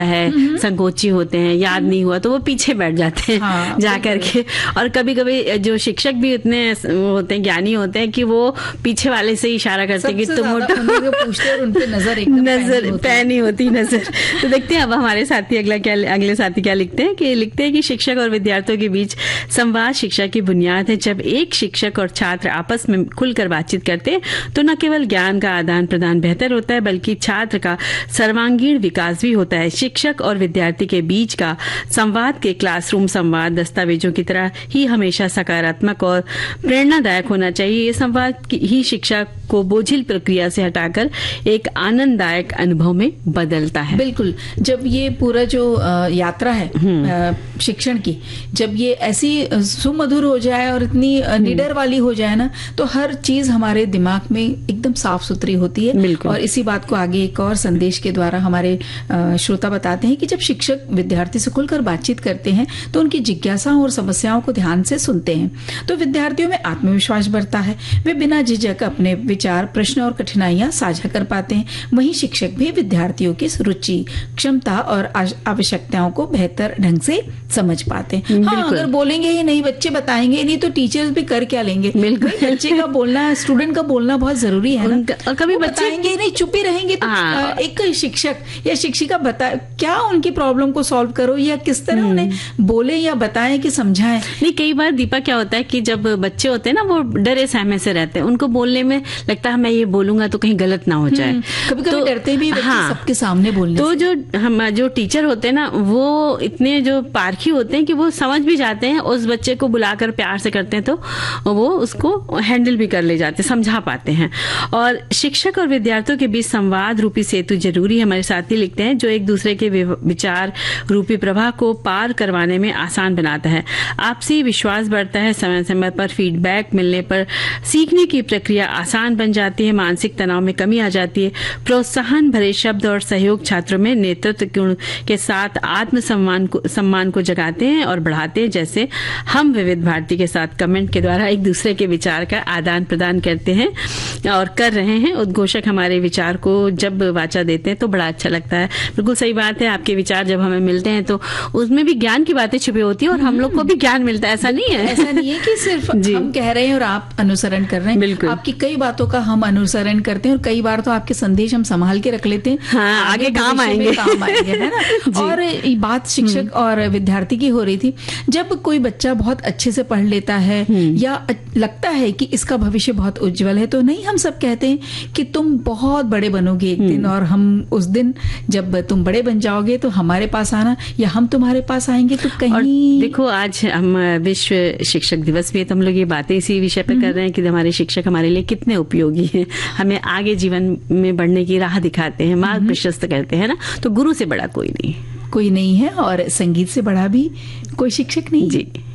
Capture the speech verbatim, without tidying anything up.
है, संकोची होते हैं, याद नहीं हुआ तो वो पीछे बैठ जाते हैं हाँ, जा करके। और कभी कभी जो शिक्षक भी उतने होते हैं, ज्ञानी होते हैं कि वो पीछे वाले से इशारा करते हैं कि तुम पूछते और उन पे नजर नजर पैनी होती नजर। तो देखते हैं अब हमारे साथी अगला क्या अगले साथी क्या लिखते हैं कि लिखते हैं कि शिक्षक और विद्यार्थियों के बीच संवाद शिक्षा की बुनियाद है। जब एक शिक्षक और छात्र आपस में खुलकर बातचीत करते हैं तो न केवल ज्ञान का आदान प्रदान बेहतर होता है बल्कि छात्र का सर्वांगीण विकास भी होता है। शिक्षक और विद्यार्थी के बीच का संवाद के क्लासरूम संवाद दस्तावेजों की तरह ही हमेशा सकारात्मक और प्रेरणादायक होना चाहिए। ये संवाद ही शिक्षा को बोझिल प्रक्रिया से हटाकर एक आनंददायक अनुभव में बदलता है। बिल्कुल, जब ये पूरा जो यात्रा है शिक्षण की, जब ये ऐसी सुमधुर हो जाए और इतनी निडर वाली हो जाए ना, तो हर चीज हमारे दिमाग में एकदम साफ सुथरी होती है। और इसी बात को आगे एक और संदेश के द्वारा हमारे श्रोता बताते हैं कि जब शिक्षक विद्यार्थी से खुलकर बातचीत करते हैं तो उनकी जिज्ञासाओं और समस्याओं को ध्यान से सुनते हैं तो विद्यार्थियों में आत्मविश्वास बढ़ता है। वे बिना झिझक अपने विचार, प्रश्न और कठिनाइयां साझा कर पाते हैं। वहीं शिक्षक भी विद्यार्थियों की रुचि, क्षमता और आवश्यकताओं को बेहतर ढंग से समझ पाते हैं। हाँ, अगर बोलेंगे ही नहीं, बच्चे बताएंगे नहीं तो टीचर्स भी कर क्या लेंगे। बच्चे का बोलना, स्टूडेंट का बोलना बहुत जरूरी है ना। और कभी बताएंगे ही नहीं, चुप ही रहेंगे तो हाँ। एक शिक्षक या शिक्षिका बता क्या उनकी प्रॉब्लम को सॉल्व करो या किस तरह उन्हें बोले या बताएं कि समझाएं। नहीं, कई बार दीपा क्या होता है कि जब बच्चे होते हैं ना वो डरे सहमे से रहते हैं, उनको बोलने में लगता है मैं ये बोलूंगा तो कहीं गलत ना हो जाए। कभी कभी तो, डरते भी बच्चे हाँ, सबके सामने बोलने तो जो हम जो टीचर होते हैं ना वो इतने जो पारखी होते हैं कि वो समझ भी जाते हैं, उस बच्चे को बुलाकर प्यार से करते हैं तो वो उसको हैंडल भी कर ले जाते, समझा पाते हैं। और शिक्षक और विद्यार्थियों के बीच संवाद रूपी सेतु जरूरी है। हमारे साथी लिखते हैं जो एक दूसरे के विचार रूपी प्रवाह को पार करवाने में आसान बनाता है। आपसी विश्वास बढ़ता है। समय समय पर फीडबैक मिलने पर सीखने की प्रक्रिया आसान बन जाती है। मानसिक तनाव में कमी आ जाती है। प्रोत्साहन भरे शब्द और सहयोग छात्रों में नेतृत्व गुण के साथ आत्म सम्मान को सम्मान को जगाते हैं और बढ़ाते हैं। जैसे हम विविध भारती के साथ कमेंट के द्वारा एक दूसरे के विचार का आदान प्रदान करते हैं और कर रहे हैं। उद्घोषक हमारे विचार को जब वाचा देते हैं तो बड़ा अच्छा लगता है। बिल्कुल सही बात है, आपके विचार जब हमें मिलते हैं तो उसमें भी ज्ञान की बातें छुपी होती है और हम लोग को भी ज्ञान मिलता है। ऐसा नहीं है, ऐसा नहीं है कि सिर्फ हम कह रहे हैं और आप अनुसरण कर रहे हैं। बिल्कुल, आपकी कई बातों का हम अनुसरण करते हैं और कई बार तो आपके संदेश हम संभाल के रख लेते हैं। हाँ, आगे, आगे काम आएंगे काम आएंगे है ना। और ये बात शिक्षक और विद्यार्थी की हो रही थी। जब कोई बच्चा बहुत अच्छे से पढ़ लेता है या लगता है कि इसका भविष्य बहुत उज्जवल है तो नहीं, हम सब कहते हैं कि तुम बहुत बड़े बनोगे एक दिन और हम उस दिन जब तुम बड़े बन जाओगे तो हमारे पास आना या हम तुम्हारे पास आएंगे। तो कहीं देखो आज हम विश्व शिक्षक दिवस भी है तो हम लोग ये बातें इसी विषय पे कर रहे हैं कि हमारे शिक्षक हमारे लिए कितने उपयोगी हैं, हमें आगे जीवन में बढ़ने की राह दिखाते हैं, मार्ग प्रशस्त करते हैं ना। तो गुरु से बड़ा कोई नहीं कोई नहीं है और संगीत से बड़ा भी कोई शिक्षक नहीं। जी।